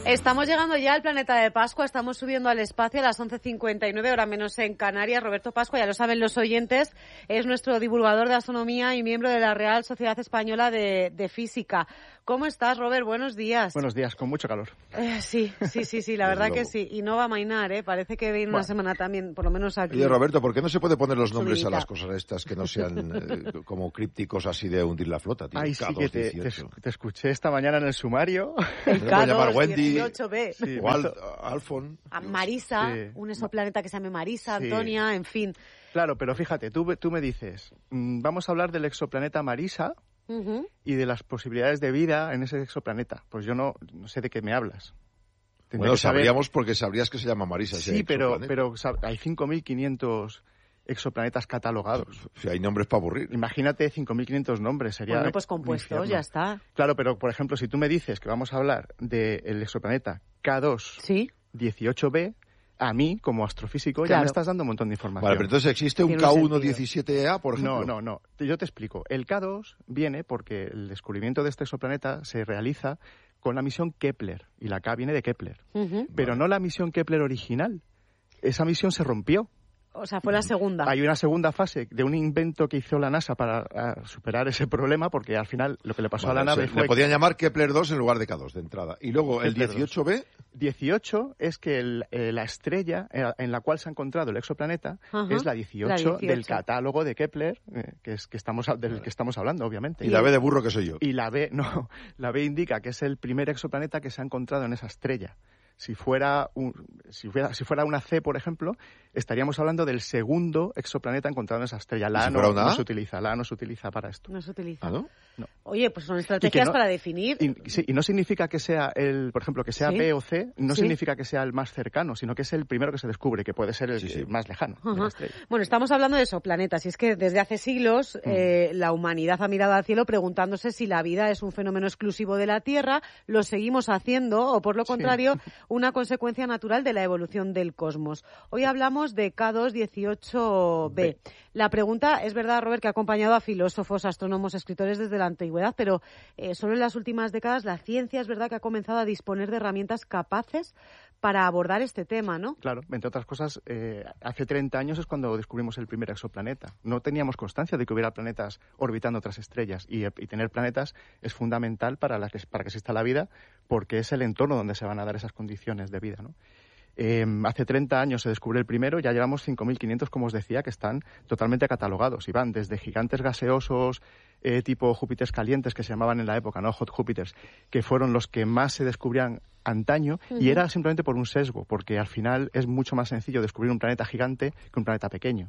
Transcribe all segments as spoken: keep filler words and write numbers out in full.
Estamos llegando ya al planeta de Pascua, estamos subiendo al espacio a las once cincuenta y nueve, hora menos en Canarias. Roberto Pascua, ya lo saben los oyentes, es nuestro divulgador de astronomía y miembro de la Real Sociedad Española de, de Física. ¿Cómo estás, Robert? Buenos días. Buenos días, con mucho calor. Eh, sí, sí, sí, sí, la verdad que sí. Y no va a mainar, ¿eh? Parece que viene bueno. una semana también, por lo menos aquí. Oye, Roberto, ¿por qué no se puede poner los nombres subidita a las cosas estas que no sean eh, como crípticos así de hundir la flota, tío? Ay, sí, que te, te, te escuché esta mañana en el sumario. El K dos dieciocho B. Sí, o Al, Alfon. A Marisa, sí. un exoplaneta que se llame Marisa, sí. Antonia, en fin. Claro, pero fíjate, tú, tú me dices, mmm, vamos a hablar del exoplaneta Marisa uh-huh. y de las posibilidades de vida en ese exoplaneta. Pues yo no, no sé de qué me hablas. Tendría bueno, sabríamos porque sabrías que se llama Marisa. Sí, pero, pero hay cinco mil quinientos exoplanetas catalogados. Si hay nombres para aburrir. Imagínate cinco mil quinientos nombres, sería... Bueno, pues compuestos, ya está. Claro, pero por ejemplo, si tú me dices que vamos a hablar del exoplaneta K dos dieciocho B, a mí, como astrofísico, claro. ya me estás dando un montón de información. Vale, pero entonces ¿existe un K uno diecisiete A, por ejemplo? No, no, no. Yo te explico. El K dos viene porque el descubrimiento de este exoplaneta se realiza con la misión Kepler, y la K viene de Kepler. Uh-huh. Pero vale. no la misión Kepler original. Esa misión se rompió. O sea, fue la segunda. Hay una segunda fase de un invento que hizo la NASA para uh, superar ese problema, porque al final lo que le pasó bueno, a la nave se, fue... Le podían llamar Kepler dos en lugar de K dos de entrada. Y luego Kepler el dieciocho B... dieciocho es que el, eh, la estrella en la cual se ha encontrado el exoplaneta uh-huh. es la dieciocho, la dieciocho del catálogo de Kepler, eh, que es que estamos del que estamos hablando, obviamente. Y la B de burro que soy yo. Y la B, no, la B indica que es el primer exoplaneta que se ha encontrado en esa estrella. Si fuera, un, si, fuera, si fuera una C, por ejemplo, estaríamos hablando del segundo exoplaneta encontrado en esa estrella. La A si no, no se utiliza, la A no se utiliza para esto. No se utiliza. ¿Ah, no? No. Oye, pues son estrategias no, para definir. Y, sí, y no significa que sea el, por ejemplo, que sea ¿Sí? B o C, no ¿Sí? significa que sea el más cercano, sino que es el primero que se descubre, que puede ser el, sí, sí. el más lejano uh-huh. de la estrella. Bueno, estamos hablando de exoplanetas, y es que desde hace siglos mm. eh, la humanidad ha mirado al cielo preguntándose si la vida es un fenómeno exclusivo de la Tierra, lo seguimos haciendo, o por lo contrario, sí. una consecuencia natural de la evolución del cosmos. Hoy hablamos de K dos dieciocho B. La pregunta, es verdad, Robert, que ha acompañado a filósofos, astrónomos, escritores desde la antigüedad, pero eh, solo en las últimas décadas la ciencia es verdad que ha comenzado a disponer de herramientas capaces para abordar este tema, ¿no? Claro, entre otras cosas, eh, hace treinta años es cuando descubrimos el primer exoplaneta. No teníamos constancia de que hubiera planetas orbitando otras estrellas, y, y tener planetas es fundamental para, la que, para que exista la vida, porque es el entorno donde se van a dar esas condiciones de vida, ¿no? Eh, hace treinta años se descubrió el primero, ya llevamos cinco mil quinientos, como os decía, que están totalmente catalogados, y van desde gigantes gaseosos eh, tipo Júpiteres calientes, que se llamaban en la época, ¿no? Hot Júpiters, que fueron los que más se descubrían antaño, uh-huh. y era simplemente por un sesgo, porque al final es mucho más sencillo descubrir un planeta gigante que un planeta pequeño.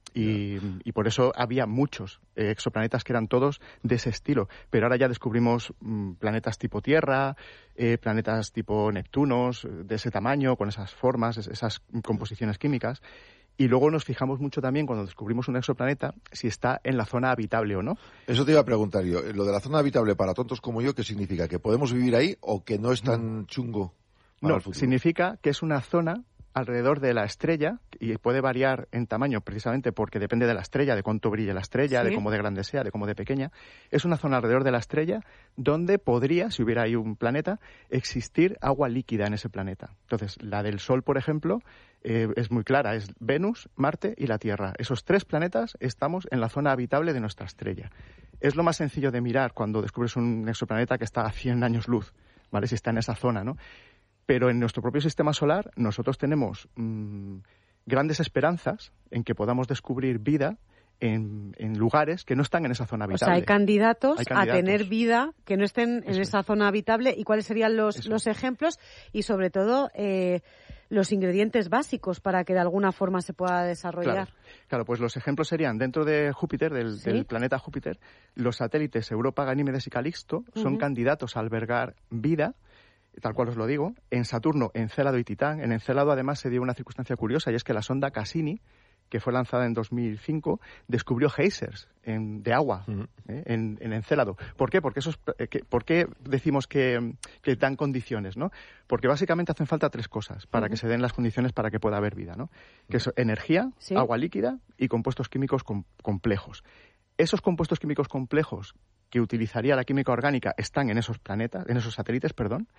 Y, y por eso había muchos eh, exoplanetas que eran todos de ese estilo. Pero ahora ya descubrimos mm, planetas tipo Tierra, eh, planetas tipo Neptunos, de ese tamaño, con esas formas, esas composiciones químicas. Y luego nos fijamos mucho también, cuando descubrimos un exoplaneta, si está en la zona habitable o no. Eso te iba a preguntar yo. Lo de la zona habitable para tontos como yo, ¿qué significa? ¿Que podemos vivir ahí o que no es tan chungo para no, el futuro? Significa que es una zona alrededor de la estrella, y puede variar en tamaño precisamente porque depende de la estrella, de cuánto brille la estrella, ¿Sí? de cómo de grande sea, de cómo de pequeña. Es una zona alrededor de la estrella donde podría, si hubiera ahí un planeta, existir agua líquida en ese planeta. Entonces, la del Sol, por ejemplo, eh, es muy clara, es Venus, Marte y la Tierra. Esos tres planetas estamos en la zona habitable de nuestra estrella. Es lo más sencillo de mirar cuando descubres un exoplaneta que está a cien años luz, ¿vale? Si está en esa zona, ¿no? Pero en nuestro propio sistema solar nosotros tenemos mmm, grandes esperanzas en que podamos descubrir vida en, en lugares que no están en esa zona habitable. O sea, hay candidatos, hay candidatos a tener vida que no estén en Eso esa es. zona habitable. ¿Y cuáles serían los, los ejemplos? Y sobre todo, eh, los ingredientes básicos para que de alguna forma se pueda desarrollar. Claro, claro, pues los ejemplos serían, dentro de Júpiter, del, ¿Sí? del planeta Júpiter, los satélites Europa, Ganímedes y Calixto son uh-huh. candidatos a albergar vida, tal cual os lo digo. En Saturno, Encélado y Titán. En Encélado, además, se dio una circunstancia curiosa, y es que la sonda Cassini, que fue lanzada en dos mil cinco, descubrió geysers en, de agua uh-huh. ¿eh? en, en Encélado. ¿Por qué? Porque esos, eh, que, ¿Por qué decimos que, que dan condiciones, ¿no? Porque básicamente hacen falta tres cosas para uh-huh. que se den las condiciones para que pueda haber vida, ¿no? Que es energía, ¿Sí? agua líquida y compuestos químicos com- complejos. Esos compuestos químicos complejos que utilizaría la química orgánica están en esos planetas, en esos satélites, perdón.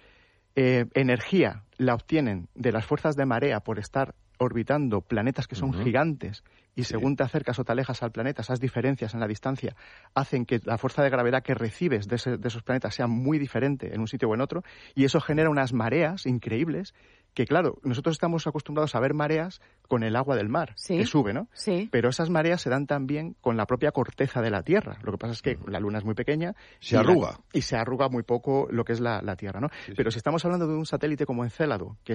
eh, energía la obtienen de las fuerzas de marea por estar orbitando planetas que son uh-huh. gigantes, y sí. según te acercas o te alejas al planeta, esas diferencias en la distancia hacen que la fuerza de gravedad que recibes de, ese, de esos planetas sea muy diferente en un sitio o en otro, y eso genera unas mareas increíbles que, claro, nosotros estamos acostumbrados a ver mareas con el agua del mar, ¿Sí? que sube, ¿no? Sí. Pero esas mareas se dan también con la propia corteza de la Tierra. Lo que pasa es que la Luna es muy pequeña. Se arruga. La, y se arruga muy poco lo que es la, la Tierra, ¿no? Sí, Pero sí. si estamos hablando de un satélite como Encélado, que es